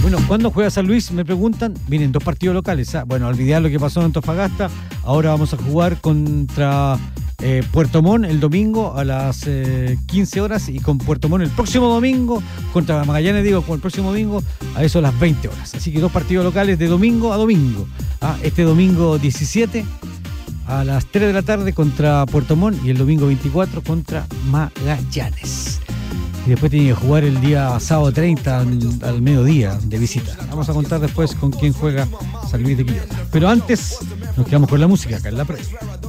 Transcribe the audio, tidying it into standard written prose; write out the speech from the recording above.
Bueno, ¿cuándo juega San Luis? Me preguntan. Vienen 2 partidos locales. Bueno, olvidar lo que pasó en Antofagasta. Ahora vamos a jugar contra Puerto Montt el domingo a las 15 horas y con Puerto Montt el próximo domingo, contra Magallanes, con el próximo domingo a eso a las 20 horas. Así que 2 partidos locales de domingo a domingo. Este domingo 17 a las 3 de la tarde contra Puerto Montt y el domingo 24 contra Magallanes. Y después tiene que jugar el día sábado 30 al mediodía de visita. Vamos a contar después con quién juega San Luis de Quillota. Pero antes nos quedamos con la música acá en la previa.